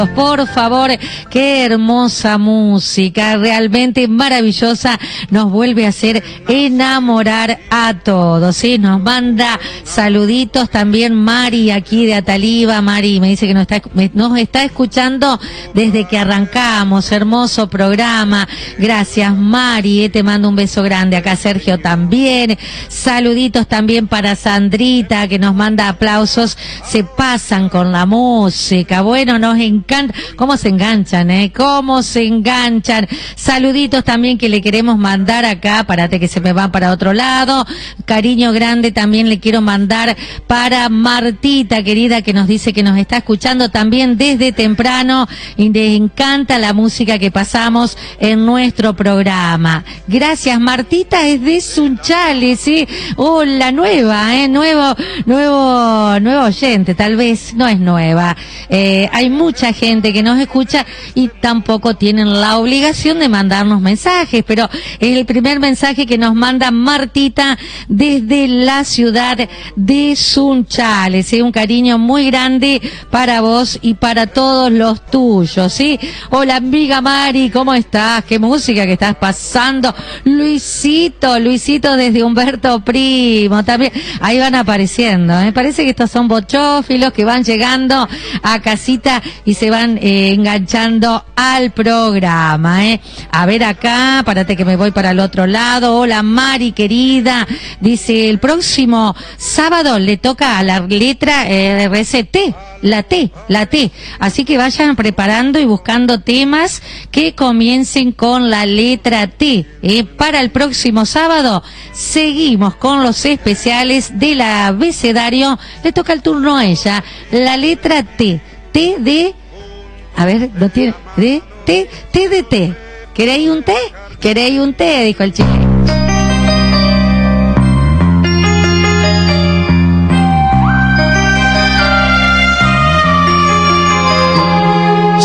Por favor, qué hermosa música, realmente maravillosa, nos vuelve a hacer enamorar a todos, ¿sí? Nos manda saluditos también Mari aquí de Ataliva. Mari me dice que nos está escuchando desde que arrancamos, hermoso programa, gracias Mari, te mando un beso grande, acá Sergio también, saluditos también para Sandrita que nos manda aplausos, se pasan con la música, bueno, nos encanta. ¿Cómo se enganchan, cómo se enganchan? Saluditos también que le queremos mandar acá, parate que se me va para otro lado. Cariño grande también le quiero mandar para Martita, querida, que nos dice que nos está escuchando también desde temprano y le encanta la música que pasamos en nuestro programa. Gracias, Martita, es de Sunchales, ¿sí? La nueva, nuevo oyente, tal vez no es nueva. Hay mucha gente que nos escucha y tampoco tienen la obligación de mandarnos mensajes, pero es el primer mensaje que nos manda Martita desde la ciudad de Sunchales, ¿sí? Un cariño muy grande para vos y para todos los tuyos, ¿sí? Hola amiga Mari, ¿cómo estás? ¿Qué música que estás pasando? Luisito desde Humberto Primo, también, ahí van apareciendo, parece que estos son bochófilos que van llegando a casita y se van enganchando al programa, A ver acá, párate que me voy para el otro lado. Hola Mari querida, dice el próximo sábado le toca a la letra RCT, la T, así que vayan preparando y buscando temas que comiencen con la letra T, para el próximo sábado seguimos con los especiales del abecedario, le toca el turno a ella, la letra T de, a ver, no tiene, T de té. ¿Queréis un té? Dijo el chico.